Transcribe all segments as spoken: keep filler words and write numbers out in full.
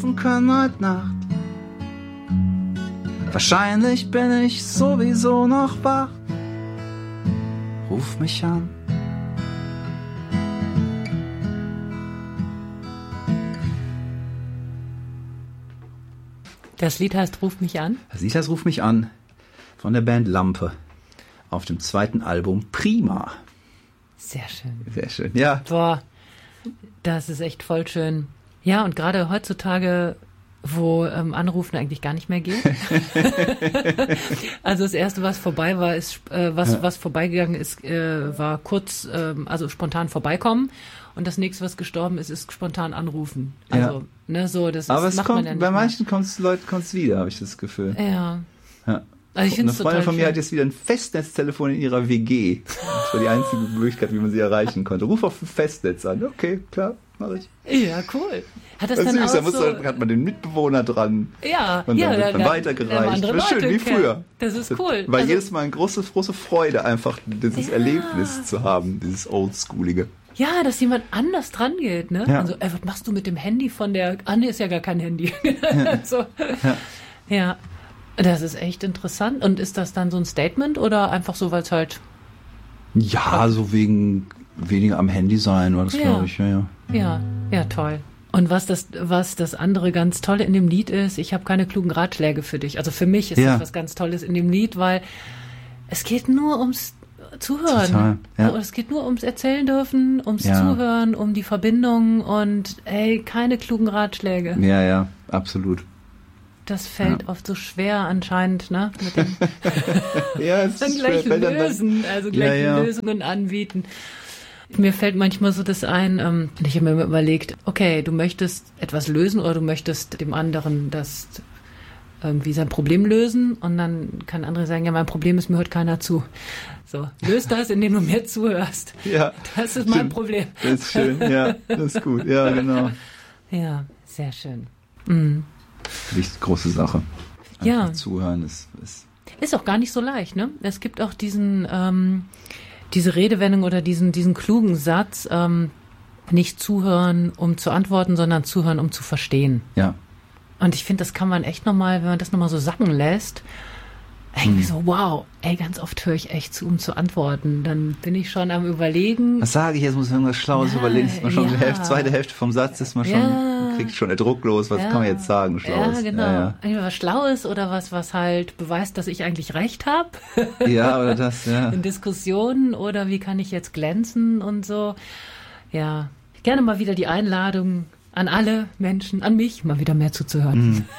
können heute Nacht. Wahrscheinlich bin ich sowieso noch wach. Ruf mich an. Das Lied heißt Ruf mich an? Das Lied heißt Ruf mich an von der Band Lampe auf dem zweiten Album Prima. Sehr schön. Sehr schön, ja. Boah, das ist echt voll schön. Ja, und gerade heutzutage, wo ähm, Anrufen eigentlich gar nicht mehr geht. Also das Erste, was vorbei war, ist, äh, was, ja. was vorbeigegangen ist, äh, war kurz, äh, also spontan vorbeikommen. Und das Nächste, was gestorben ist, ist spontan anrufen. Also, ja. ne, so, das Aber ist, es macht kommt, man ja nicht bei mehr. manchen kommt's, Leuten kommt es wieder, habe ich das Gefühl. Ja. Ja. Also ich Eine find's Freundin total von mir schön. hat jetzt wieder ein Festnetztelefon in ihrer W G. Das war die einzige Möglichkeit, wie man sie erreichen konnte. Ruf auf ein Festnetz an. Okay, klar, mache ich. Ja, cool. Hat das, Das dann ist auch süß, da muss so... man, hat man den Mitbewohner dran. Ja, und dann ja, wird man da- weitergereicht. da andere Das ist schön, Leute wie kennen. früher. Das ist cool. War Also- jedes Mal eine große, große Freude, einfach dieses Ja. Erlebnis zu haben, dieses Oldschoolige. Ja, dass jemand anders dran geht, ne? Ja. Also, ey, was machst du mit dem Handy von der... Ah, nee, ist ja gar kein Handy. so. Ja. Ja, das ist echt interessant. Und ist das dann so ein Statement oder einfach so, weil es halt... Ja, so wegen weniger am Handy sein war das, Ja. glaube ich. Ja, ja. Ja, ja, toll. Und was das, was das andere ganz Tolle in dem Lied ist, ich habe keine klugen Ratschläge für dich. Also für mich ist Ja. das was ganz Tolles in dem Lied, weil es geht nur ums Zuhören. Total, ja. Es geht nur ums Erzählen dürfen, ums Ja. Zuhören, um die Verbindung und ey, keine klugen Ratschläge. Ja, ja, absolut. Das fällt Ja. oft so schwer anscheinend, ne? Mit dem Ja, es dann ist gleich schwer, wenn dann- lösen, also gleich Ja, ja. Lösungen anbieten. Mir fällt manchmal so das ein, ähm, ich habe mir immer überlegt, okay, du möchtest etwas lösen oder du möchtest dem anderen das irgendwie sein Problem lösen und dann kann andere sagen, ja, mein Problem ist, mir hört keiner zu. So, löst das, indem du mir zuhörst. Ja, Das ist mein stimmt. Problem. Das ist schön, ja, das ist gut. Ja, genau. Ja, sehr schön. Mhm. Richtig große Sache. Einfach Ja. zuhören ist, ist Ist auch gar nicht so leicht, ne? Es gibt auch diesen, ähm, diese Redewendung oder diesen, diesen klugen Satz, ähm, nicht zuhören, um zu antworten, sondern zuhören, um zu verstehen. ja. Und ich finde, das kann man echt nochmal, wenn man das nochmal so sacken lässt, irgendwie so, wow, ey, ganz oft höre ich echt zu, um zu antworten. Dann bin ich schon am Überlegen. Was sage ich jetzt? Muss ich irgendwas Schlaues Ja, überlegen. Ist man schon ja. die Hälfte, zweite Hälfte vom Satz ist man schon, Ja. kriegt schon drucklos. Was Ja. kann man jetzt sagen? Schlaues. Ja, genau. Ja, Entweder was Schlaues oder was, was halt beweist, dass ich eigentlich recht habe. ja. ja, oder das, ja. In Diskussionen oder wie kann ich jetzt glänzen und so. Ja, gerne mal wieder die Einladung an alle Menschen, an mich, mal wieder mehr zuzuhören. Mhm.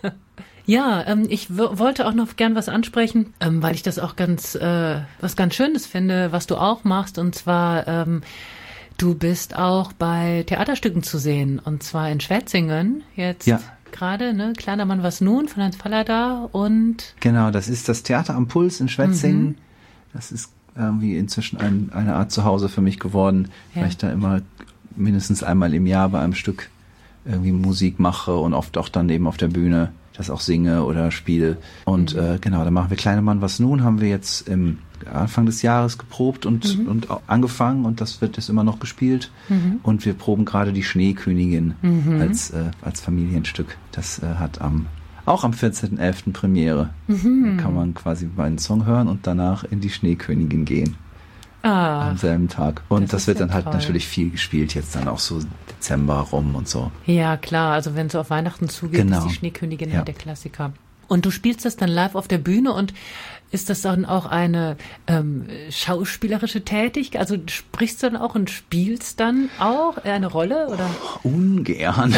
Ja, ähm, ich w- wollte auch noch gern was ansprechen, ähm, weil ich das auch ganz, äh, was ganz Schönes finde, was du auch machst. Und zwar, ähm, du bist auch bei Theaterstücken zu sehen. Und zwar in Schwetzingen jetzt Ja. gerade, ne? Kleiner Mann, was nun? Von Heinz Fallada und... Genau, das ist das Theater am Puls in Schwetzingen. Mhm. Das ist irgendwie inzwischen ein, eine Art Zuhause für mich geworden, Ja. weil ich da immer mindestens einmal im Jahr bei einem Stück irgendwie Musik mache und oft auch dann eben auf der Bühne das auch singe oder spiele. Und Mhm. äh, genau, da machen wir Kleine Mann was nun, haben wir jetzt im Anfang des Jahres geprobt und, Mhm. und auch angefangen und das wird jetzt immer noch gespielt. Mhm. Und wir proben gerade die Schneekönigin Mhm. als, äh, als Familienstück. Das äh, hat am auch am vierzehnten elften Premiere. Mhm. Da kann man quasi meinen Song hören und danach in die Schneekönigin gehen. Ah, Am selben Tag. Und das das, ist wird ja dann halt toll. natürlich viel gespielt, jetzt dann auch so Dezember rum und so. ja, klar. Also wenn es so auf Weihnachten zugeht, Genau. ist die Schneekönigin Ja. halt der Klassiker. Und du spielst das dann live auf der Bühne und ist das dann auch eine ähm, schauspielerische Tätigkeit? Also sprichst du dann auch und spielst dann auch eine Rolle? Oder? Ungern.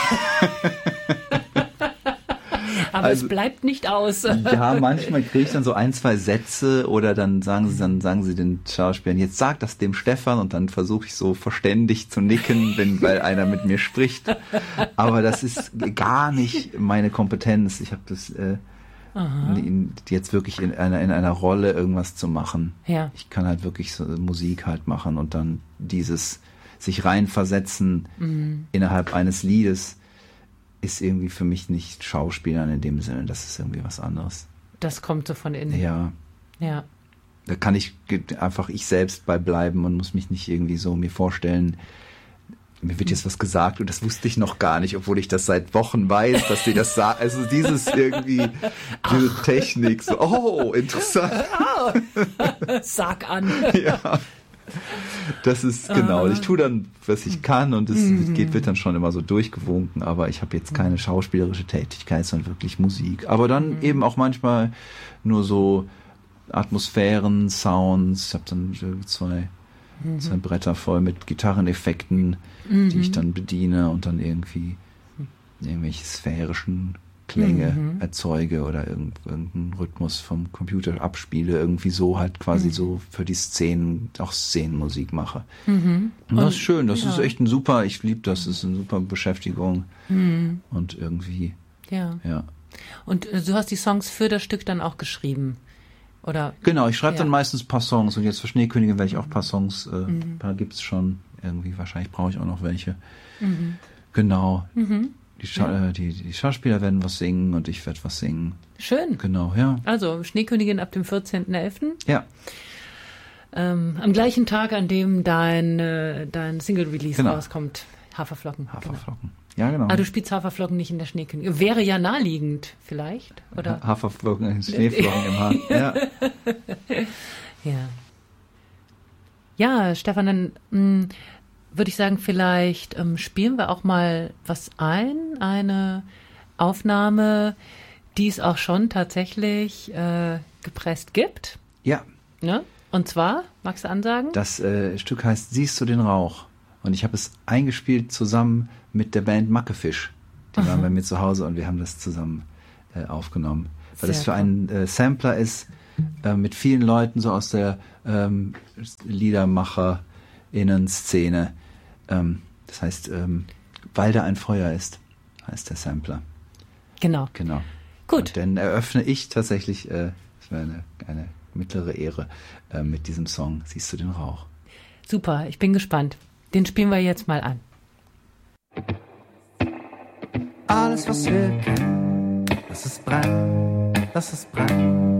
Aber also- es bleibt nicht aus. Ja, manchmal kriege ich dann so ein, zwei Sätze oder dann sagen sie, dann sagen sie den Schauspielern, jetzt sag das dem Stefan und dann versuche ich so verständig zu nicken, wenn, weil einer mit mir spricht. Aber das ist gar nicht meine Kompetenz. Ich habe das äh, in, jetzt wirklich in einer, in einer Rolle irgendwas zu machen. Ja. Ich kann halt wirklich so Musik halt machen und dann dieses sich reinversetzen Mhm. innerhalb eines Liedes ist irgendwie für mich nicht Schauspielern in dem Sinne. Das ist irgendwie was anderes. Das kommt so von innen. Ja, Ja. da kann ich ge- einfach ich selbst bei bleiben und muss mich nicht irgendwie so mir vorstellen, mir wird jetzt was gesagt und das wusste ich noch gar nicht, obwohl ich das seit Wochen weiß, dass sie das sagen. Also dieses irgendwie, diese Ach. Technik, so, oh, interessant. Oh. Sag an. Ja. Das ist, genau, ich tue dann, was ich kann und es mhm. geht, wird dann schon immer so durchgewunken, aber ich habe jetzt keine schauspielerische Tätigkeit, sondern wirklich Musik. Aber dann mhm. eben auch manchmal nur so Atmosphären, Sounds. Ich habe dann zwei, mhm. zwei Bretter voll mit Gitarreneffekten, mhm. die ich dann bediene und dann irgendwie irgendwelche sphärischen Klänge mhm. erzeuge oder irgendeinen Rhythmus vom Computer abspiele, irgendwie so halt quasi mhm. so für die Szenen, auch Szenenmusik mache. Mhm. Und das ist schön, das ja. ist echt ein super, ich liebe das, das ist eine super Beschäftigung mhm. und irgendwie, ja. ja. Und äh, du hast die Songs für das Stück dann auch geschrieben, oder? Genau, ich schreibe ja. dann meistens ein paar Songs und jetzt für Schneekönigin werde ich auch ein paar Songs, äh, mhm. ein paar gibt's schon, irgendwie, wahrscheinlich brauche ich auch noch welche. Mhm. Genau. Mhm. Die, Scha- ja. die, die Schauspieler werden was singen und ich werde was singen. Schön. Genau, ja. Also Schneekönigin ab dem vierzehnten elften Ja. Ähm, am gleichen Tag, an dem dein, äh, dein Single-Release genau. rauskommt. Haferflocken. Haferflocken. Genau. Ja, genau. Ah, du spielst Haferflocken nicht in der Schneekönigin. Wäre ja naheliegend, vielleicht, oder? Ha- Haferflocken, Schneeflocken im Haar. Ja. Ja. Ja, Stefan, dann mh, würde ich sagen, vielleicht ähm, spielen wir auch mal was ein, eine Aufnahme, die es auch schon tatsächlich äh, gepresst gibt. Ja. Ne? Und zwar, magst du ansagen? Das äh, Stück heißt Siehst du den Rauch? Und ich habe es eingespielt zusammen mit der Band Mackefisch. Die Aha. waren bei mir zu Hause und wir haben das zusammen äh, aufgenommen. Weil Sehr das für cool. einen äh, Sampler ist, äh, mit vielen Leuten so aus der ähm, Liedermacher-Innen-Szene. Ähm, das heißt, ähm, weil da ein Feuer ist, heißt der Sampler. Genau. Genau. Gut. Und dann eröffne ich tatsächlich, äh, das wäre eine, eine mittlere Ehre, äh, mit diesem Song Siehst du den Rauch? Super, ich bin gespannt. Den spielen wir jetzt mal an. Alles, was wir kennen, lass es brennen, lass es brennen.